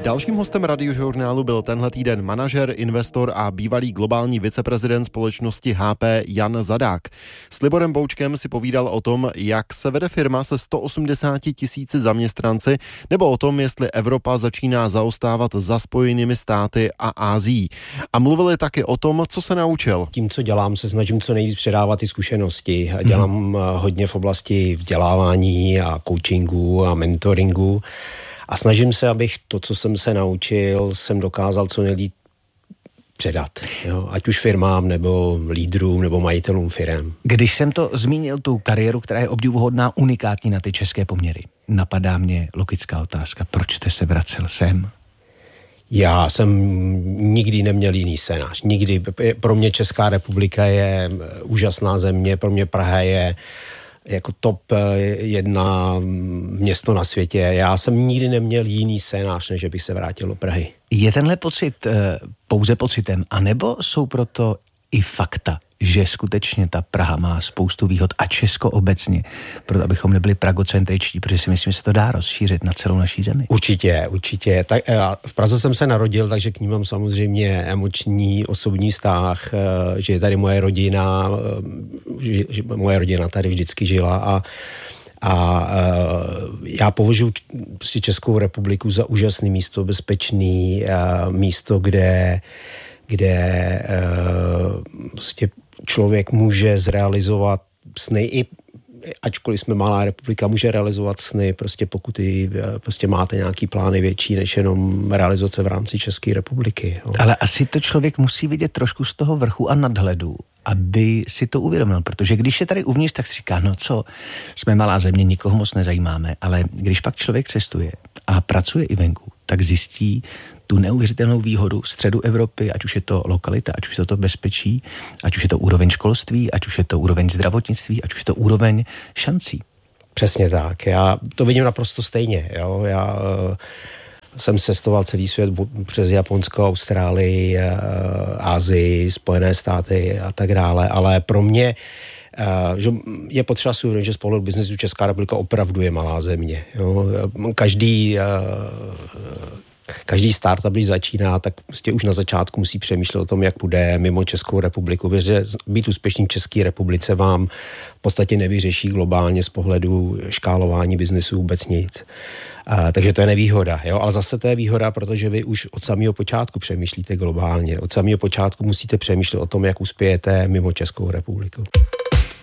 Dalším hostem Radiožurnálu byl tenhle týden manažer, investor a bývalý globální viceprezident společnosti HP Jan Zadák. S Liborem Boučkem si povídal o tom, jak se vede firma se 180 000 zaměstnanci, nebo o tom, jestli Evropa začíná zaostávat za Spojenými státy a Asií. A mluvili taky o tom, co se naučil. Tím, co dělám, se snažím co nejvíc předávat ty zkušenosti. Dělám hodně v oblasti vzdělávání a coachingu a mentoringu. A snažím se, abych to, co jsem se naučil, jsem dokázal co nejlíp předat. Jo? Ať už firmám, nebo lídrům, nebo majitelům firem. Když jsem to zmínil, tu kariéru, která je obdivuhodná, unikátní na ty české poměry, napadá mě logická otázka. Proč jste se vracel sem? Já jsem nikdy neměl jiný scénář. Nikdy. Pro mě Česká republika je úžasná země, pro mě Praha je jako top 1 město na světě. Já jsem nikdy neměl jiný scénář, než bych se vrátil do Prahy. Je tenhle pocit pouze pocitem, anebo jsou proto i fakta, že skutečně ta Praha má spoustu výhod a Česko obecně, proto abychom nebyli pragocentričtí, protože si myslím, že se to dá rozšířit na celou naší zemi. Určitě. Tak, v Praze jsem se narodil, takže k ní mám samozřejmě emoční, osobní vztah, že je tady moje rodina, že moje rodina tady vždycky žila a já považuji prostě Českou republiku za úžasné místo, bezpečný místo, kde prostě člověk může zrealizovat sny, ačkoliv jsme malá republika, může realizovat sny, prostě pokud prostě máte nějaký plány větší, než jenom realizace v rámci České republiky. Jo. Ale asi to člověk musí vidět trošku z toho vrchu a nadhledu, aby si to uvědomil, protože když je tady uvnitř, tak si říká, no co, jsme malá země, nikoho moc nezajímáme, ale když pak člověk cestuje a pracuje i venku, tak zjistí tu neuvěřitelnou výhodu středu Evropy, ať už je to lokalita, ať už je to bezpečí, ať už je to úroveň školství, ať už je to úroveň zdravotnictví, ať už je to úroveň šancí. Přesně tak. Já to vidím naprosto stejně. Jo? Já jsem cestoval celý svět přes Japonsko, Austrálii, Asii, Spojené státy a tak dále, ale pro mě že je potřeba si uvědomit, že z pohledu biznesu Česká republika opravdu je malá země. Jo? Každý startup, když začíná, tak prostě už na začátku musí přemýšlet o tom, jak půjde mimo Českou republiku, protože být úspěšný v České republice vám v podstatě nevyřeší globálně z pohledu škálování biznesu vůbec nic. Takže to je nevýhoda, jo? Ale zase to je výhoda, protože vy už od samého počátku přemýšlíte globálně. Od samého počátku musíte přemýšlet o tom, jak uspějete mimo Českou republiku.